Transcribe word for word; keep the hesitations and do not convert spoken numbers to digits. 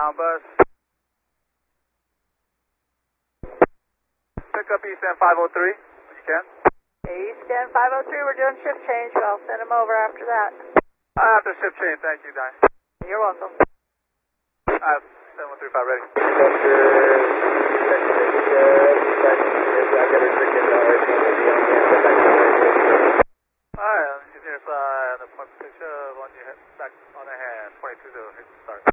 down bus. Pick up Eastern five oh three, if you can. Eastern five oh three, we're doing shift change, so I'll send him over after that. Uh, after shift change, thank you, Diane. You're welcome. Uh, seven one three five ready. Alright, engineer side, the front picture, one you hit back on the hand, twenty-two to hit start.